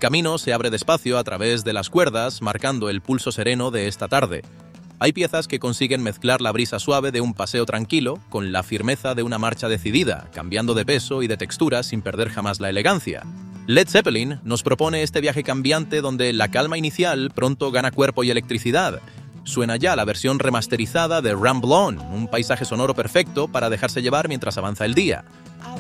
camino se abre despacio a través de las cuerdas, marcando el pulso sereno de esta tarde. Hay piezas que consiguen mezclar la brisa suave de un paseo tranquilo con la firmeza de una marcha decidida, cambiando de peso y de textura sin perder jamás la elegancia. Led Zeppelin nos propone este viaje cambiante donde la calma inicial pronto gana cuerpo y electricidad. Suena ya la versión remasterizada de Ramble On, un paisaje sonoro perfecto para dejarse llevar mientras avanza el día.